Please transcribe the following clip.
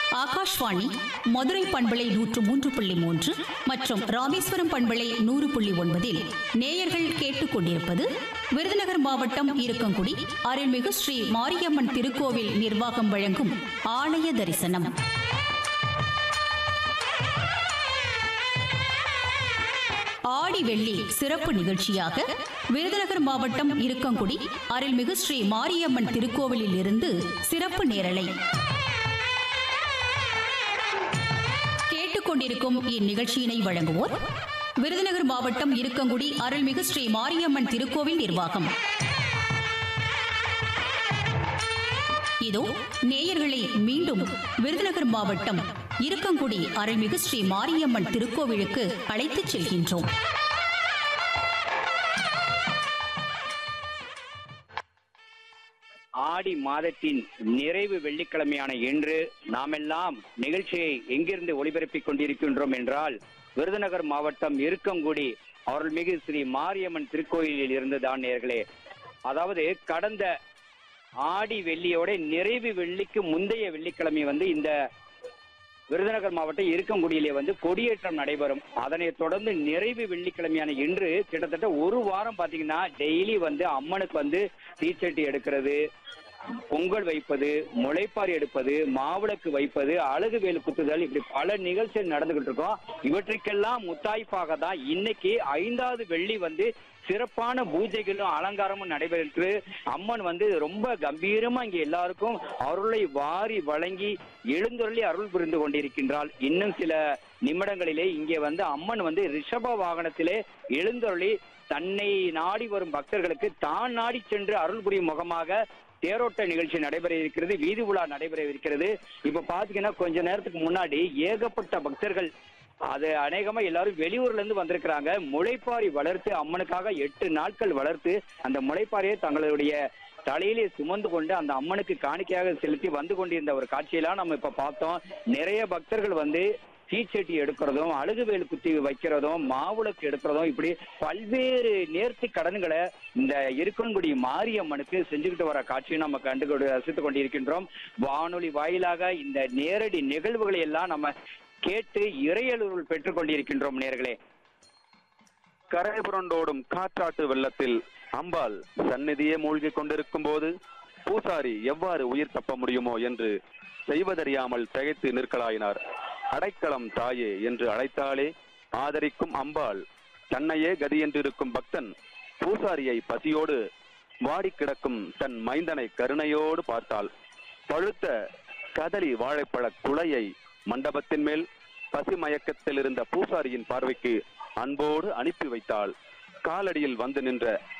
ஆகாஷ்வாணி மதுரை பண்பலை 103.3 மற்றும் ராமேஸ்வரம் பண்பலை 100.9 நேயர்கள் கேட்டுக்கொண்டிருப்பது விருதுநகர் மாவட்டம் இருக்கங்குடி அருள்மிகு ஸ்ரீ மாரியம்மன் திருக்கோவில் நிர்வாகம் வழங்கும் ஆலய தரிசனம். ஆடி வெள்ளி சிறப்பு நிகழ்ச்சியாக விருதுநகர் மாவட்டம் இருக்கங்குடி அருள்மிகு ஸ்ரீ மாரியம்மன் திருக்கோவிலில் இருந்து சிறப்பு நேரலை கேட்டுக்கொண்டிருக்கும் இந்நிகழ்ச்சியினை வழங்குவோர் விருதுநகர் மாவட்டம் இருக்கங்குடி அருள்மிகு ஸ்ரீ மாரியம்மன் திருக்கோவில் நிர்வாகம். இதோ நேயர்களை மீண்டும் விருதுநகர் மாவட்டம் இருக்கங்குடி அருள்மிகு ஸ்ரீ மாரியம்மன் திருக்கோவிலுக்கு அழைத்துச் செல்கின்றோம். ஆடி மாதத்தின் நிறைவு வெள்ளிக்கிழமையான இன்று நாமெல்லாம் நிகழ்ச்சியை எங்கிருந்து ஒளிபரப்பிக் கொண்டிருக்கின்றோம் என்றால் விருதுநகர் மாவட்டம் இருக்கங்குடி அருள்மிகு ஸ்ரீ மாரியம்மன் திருக்கோயிலில் இருந்துதான் நேயர்களே. அதாவது கடந்த ஆடி வெள்ளியோட நிறைவு வெள்ளிக்கு முந்தைய வெள்ளிக்கிழமை இந்த விருதுநகர் மாவட்டம் இருக்கங்குடியிலே கொடியேற்றம் நடைபெறும். அதனைத் தொடர்ந்து நிறைவு வெள்ளிக்கிழமையான இன்று கிட்டத்தட்ட ஒரு வாரம் பாத்தீங்கன்னா டெய்லி அம்மனுக்கு தீச்சட்டி எடுக்கிறது, பொங்கல் வைப்பது, முளைப்பாரி எடுப்பது, மாவிளக்கு வைப்பது, அழகு வேலு குத்துதல், இப்படி பல நிகழ்ச்சிகள் நடந்துகிட்டு இருக்கோம். இவற்றுக்கெல்லாம் முத்தாய்ப்பாக தான் இன்னைக்கு 5வது வெள்ளி சிறப்பான பூஜைகளும் அலங்காரமும் நடைபெற்று அம்மன் ரொம்ப கம்பீரமா இங்க எல்லாருக்கும் அருளை வாரி வழங்கி எழுந்தருளி அருள் புரிந்து கொண்டிருக்கின்றாள். இன்னும் சில நிமிடங்களிலே இங்கே அம்மன் ரிஷப வாகனத்திலே எழுந்தருளி தன்னை நாடி வரும் பக்தர்களுக்கு தான் நாடி சென்று அருள் புரியும் முகமாக தேரோட்ட நிகழ்ச்சி நடைபெற இருக்கிறது, வீதி உலா நடைபெற இருக்கிறது. இப்ப பாத்தீங்கன்னா கொஞ்ச நேரத்துக்கு முன்னாடி ஏகப்பட்ட பக்தர்கள், அது அநேகமா எல்லாரும் வெளியூர்ல இருந்து வந்திருக்கிறாங்க. முளைப்பாரி வளர்த்து அம்மனுக்காக 8 நாட்கள் வளர்த்து அந்த முளைப்பாரியை தங்களுடைய தலையிலே சுமந்து கொண்டு அந்த அம்மனுக்கு காணிக்கையாக செலுத்தி வந்து கொண்டிருந்த ஒரு காட்சியெல்லாம் நம்ம இப்ப பார்த்தோம். நிறைய பக்தர்கள் தீச்சட்டி எடுக்கிறதும், அழகு வேலு குத்தி வைக்கிறதும், மாவுளக்கு எடுக்கிறதும், இப்படி பல்வேறு நேர்த்தி கடன்களை இந்த இருக்கங்குடி மாரியம்மனுக்கு செஞ்சுக்கிட்டு வர காட்சியை நம்ம ரசித்துக் கொண்டிருக்கின்றோம். வானொலி வாயிலாக இந்த நேரடி நிகழ்வுகளை எல்லாம் நம்ம கேட்டு இறையலுள் பெற்றுக் கொண்டிருக்கின்றோம். நேர்களே, கரை புரண்டோடும் காற்றாட்டு வெள்ளத்தில் அம்பாள் சந்நிதியே மூழ்கி கொண்டிருக்கும் போது பூசாரி எவ்வாறு உயிர் தப்ப முடியுமோ என்று செய்வதறியாமல் திகைத்து நிற்கலாயினார். அடைக்கலம் தாயே என்று அழைத்தாலே ஆதரிக்கும் அம்பாள் தன்னையே கதி என்றிருக்கும் பக்தன் பூசாரியை பசியோடு வாடி கிடக்கும் தன் மைந்தனை கருணையோடு பார்த்தாள். பழுத்த கதலி வாழைப்பழ குலையை மண்டபத்தின் மேல் பசி மயக்கத்தில் இருந்த பூசாரியின் பார்வைக்கு அன்போடு அனுப்பி வைத்தாள். காலடியில் வந்து நின்ற